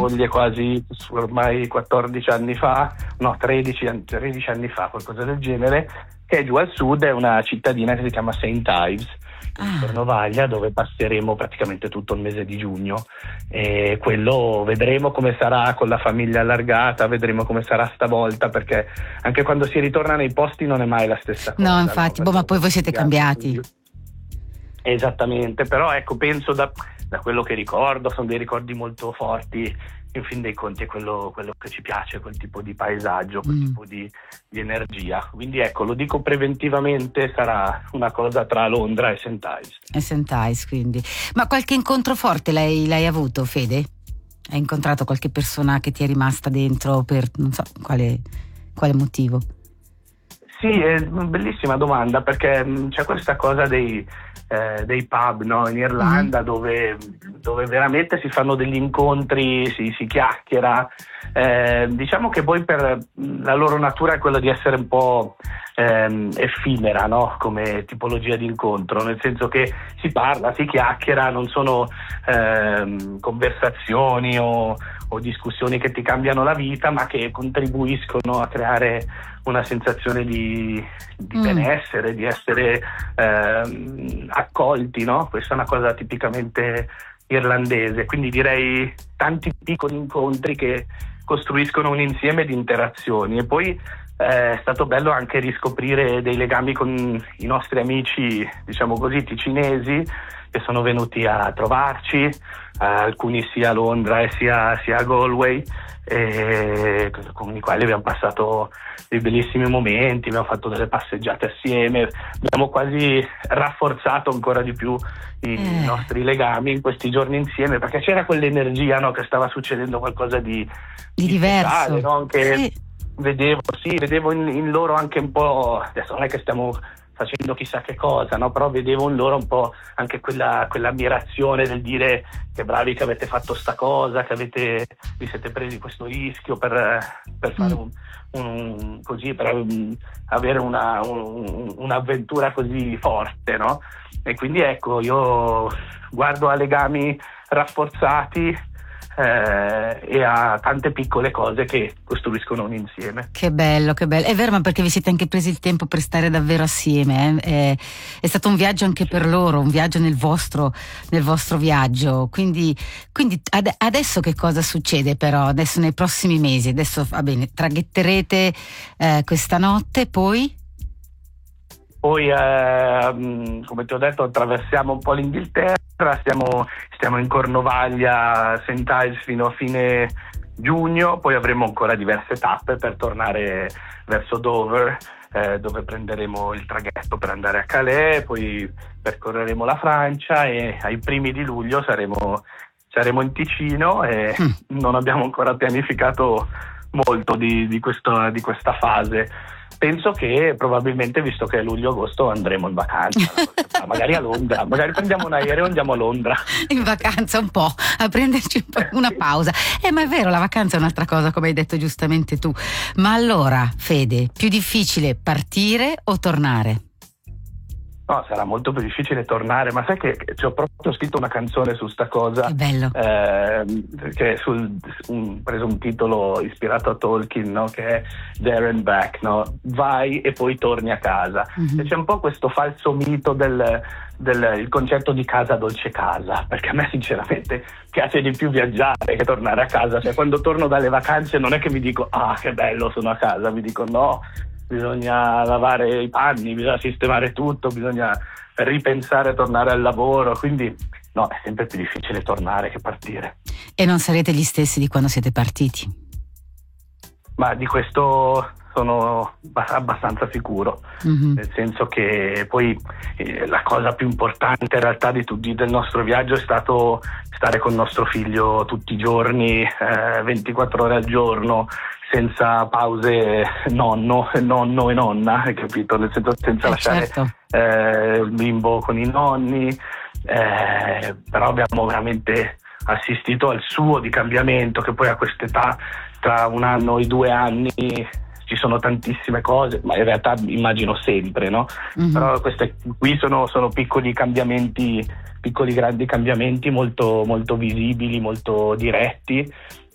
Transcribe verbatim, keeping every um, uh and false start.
moglie quasi ormai quattordici anni fa, no tredici, tredici anni fa, qualcosa del genere, che giù al sud è una cittadina che si chiama Saint Ives, in Cornovaglia, dove passeremo praticamente tutto il mese di giugno, e quello vedremo come sarà con la famiglia allargata, vedremo come sarà stavolta, perché anche quando si ritorna nei posti non è mai la stessa cosa. No, infatti, no? Boh, ma poi voi siete cambiati. Esattamente, però ecco, penso da, da quello che ricordo, sono dei ricordi molto forti. In fin dei conti è quello, quello che ci piace, quel tipo di paesaggio, quel mm. tipo di, di energia. Quindi ecco, lo dico preventivamente, sarà una cosa tra Londra e Saint Ives. E Saint Ives, quindi. Ma qualche incontro forte l'hai, l'hai avuto, Fede? Hai incontrato qualche persona che ti è rimasta dentro per non so quale, quale motivo? Sì, è una bellissima domanda, perché c'è questa cosa dei, eh, dei pub, no, in Irlanda, mm. dove, dove veramente si fanno degli incontri, si, si chiacchiera. Eh, diciamo che poi per la loro natura è quella di essere un po' ehm, effimera, no? Come tipologia di incontro, nel senso che si parla, si chiacchiera, non sono ehm, conversazioni o, o discussioni che ti cambiano la vita, ma che contribuiscono a creare una sensazione di, di mm. benessere, di essere ehm, accolti, no? Questa è una cosa tipicamente irlandese, quindi direi tanti piccoli incontri che costruiscono un insieme di interazioni. E poi eh, è stato bello anche riscoprire dei legami con i nostri amici, diciamo così, ticinesi, che sono venuti a trovarci, eh, alcuni sia a Londra e sia, sia a Galway, e con i quali abbiamo passato dei bellissimi momenti, abbiamo fatto delle passeggiate assieme, abbiamo quasi rafforzato ancora di più i eh. nostri legami in questi giorni insieme, perché c'era quell'energia, no, che stava succedendo qualcosa di, di diverso, speciale, no? Anche sì. vedevo, sì, vedevo in, in loro anche un po', adesso non è che stiamo facendo chissà che cosa, no? Però vedevo in loro un po' anche quella quell'ammirazione del dire che bravi che avete fatto sta cosa, che avete vi siete presi questo rischio per, per fare un, un così, per um, avere una, un, un'avventura così forte, no? E quindi ecco, io guardo a legami rafforzati Eh, e a tante piccole cose che costruiscono un insieme. Che bello, che bello. È vero, ma perché vi siete anche presi il tempo per stare davvero assieme, eh? È, è stato un viaggio anche per loro, un viaggio nel vostro, nel vostro viaggio. Quindi, quindi ad, adesso che cosa succede però? Adesso nei prossimi mesi, adesso va bene, traghetterete eh, questa notte, poi? Poi, eh, come ti ho detto, attraversiamo un po' l'Inghilterra, stiamo, stiamo in Cornovaglia, Saint Ives fino a fine giugno, poi avremo ancora diverse tappe per tornare verso Dover, eh, dove prenderemo il traghetto per andare a Calais, poi percorreremo la Francia e ai primi di luglio saremo, saremo in Ticino e mm. non abbiamo ancora pianificato molto di, di, questo, di questa fase. Penso che probabilmente, visto che è luglio-agosto, andremo in vacanza, magari a Londra, magari prendiamo un aereo e andiamo a Londra. In vacanza un po', a prenderci un po' una pausa. Eh, ma è vero, la vacanza è un'altra cosa, come hai detto giustamente tu. Ma allora, Fede, più difficile partire o tornare? No, sarà molto più difficile tornare, ma sai che ci ho proprio scritto una canzone su sta cosa. Che bello. Eh, che sul un, preso un titolo ispirato a Tolkien, no? Che è There and Back, no? Vai e poi torni a casa. Mm-hmm. E c'è un po' questo falso mito del, del il concetto di casa dolce casa, perché a me sinceramente piace di più viaggiare che tornare a casa. Cioè, quando torno dalle vacanze non è che mi dico ah che bello sono a casa, mi dico no, bisogna lavare i panni, bisogna sistemare tutto, bisogna ripensare a tornare al lavoro, quindi no, è sempre più difficile tornare che partire. E non sarete gli stessi di quando siete partiti? Ma di questo sono abbastanza sicuro, mm-hmm. nel senso che poi eh, la cosa più importante in realtà di tutti del nostro viaggio è stato stare con nostro figlio tutti i giorni, eh, ventiquattro ore al giorno, senza pause nonno, nonno e nonna, hai capito? Nel senso, senza eh, lasciare certo. eh, il bimbo con i nonni, eh, però abbiamo veramente assistito al suo di cambiamento, che poi a quest'età, tra un anno e due anni, ci sono tantissime cose, ma in realtà immagino sempre, no? Mm-hmm. Però queste qui sono, sono piccoli cambiamenti, piccoli grandi cambiamenti molto, molto visibili, molto diretti,